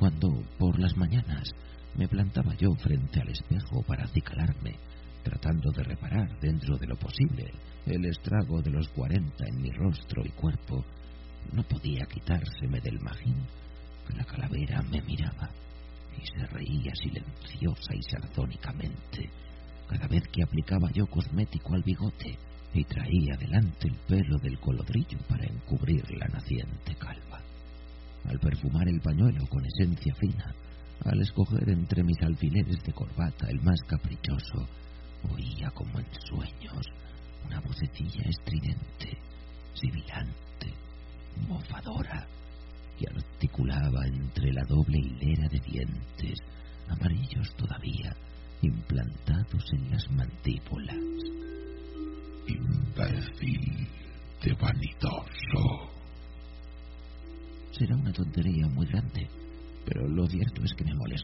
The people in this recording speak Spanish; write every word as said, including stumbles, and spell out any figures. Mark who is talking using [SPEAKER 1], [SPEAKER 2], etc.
[SPEAKER 1] cuando, por las mañanas, me plantaba yo frente al espejo para acicalarme, tratando de reparar dentro de lo posible el estrago de los cuarenta en mi rostro y cuerpo, no podía quitárseme del magín que la calavera me miraba y se reía silenciosa y sardónicamente cada vez que aplicaba yo cosmético al bigote y traía delante el pelo del colodrillo para encubrir la naciente calva. Al perfumar el pañuelo con esencia fina, al escoger entre mis alfileres de corbata el más caprichoso, oía como en sueños una vocecilla estridente, sibilante, mofadora, que articulaba entre la doble hilera de dientes, amarillos todavía, implantados en las mandíbulas.
[SPEAKER 2] Imbécil de vanidoso.
[SPEAKER 1] Será una tontería muy grande, pero lo cierto es que me molestó.